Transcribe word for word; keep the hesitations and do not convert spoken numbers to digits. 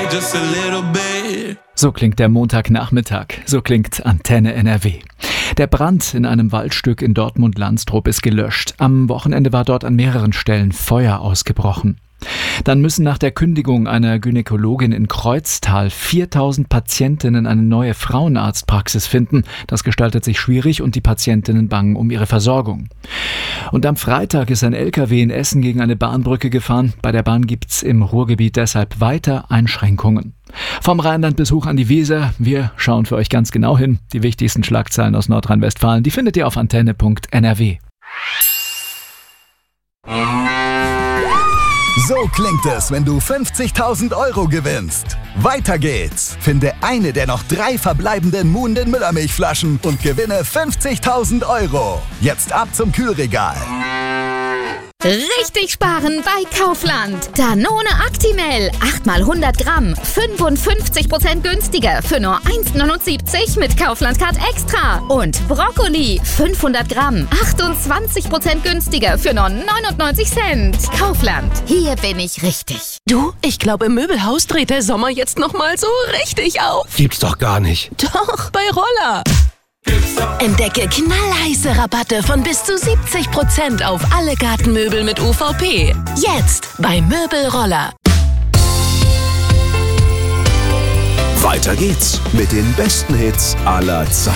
just a little bit. So klingt der Montagnachmittag, so klingt Antenne N R W. Der Brand in einem Waldstück in Dortmund-Landstrup ist gelöscht. Am Wochenende war dort an mehreren Stellen Feuer ausgebrochen. Dann müssen nach der Kündigung einer Gynäkologin in Kreuztal viertausend Patientinnen eine neue Frauenarztpraxis finden. Das gestaltet sich schwierig und die Patientinnen bangen um ihre Versorgung. Und am Freitag ist ein L K W in Essen gegen eine Bahnbrücke gefahren. Bei der Bahn gibt's im Ruhrgebiet deshalb weiter Einschränkungen. Vom Rheinland bis hoch an die Weser. Wir schauen für euch ganz genau hin. Die wichtigsten Schlagzeilen aus Nordrhein-Westfalen, die findet ihr auf antenne punkt n r w. So klingt es, wenn du fünfzigtausend Euro gewinnst. Weiter geht's. Finde eine der noch drei verbleibenden Muhnden Müllermilchflaschen und gewinne fünfzigtausend Euro. Jetzt ab zum Kühlregal. Richtig sparen bei Kaufland. Danone Actimel. acht mal hundert Gramm. fünfundfünfzig Prozent günstiger für nur eins neunundsiebzig mit Kaufland-Card Extra. Und Brokkoli. fünfhundert Gramm. achtundzwanzig Prozent günstiger für nur neunundneunzig Cent. Kaufland. Hier bin ich richtig. Du, ich glaube, im Möbelhaus dreht der Sommer jetzt noch mal so richtig auf. Gibt's doch gar nicht. Doch, bei Roller. Entdecke knallheiße Rabatte von bis zu siebzig Prozent auf alle Gartenmöbel mit U V P. Jetzt bei Möbelroller. Weiter geht's mit den besten Hits aller Zeiten.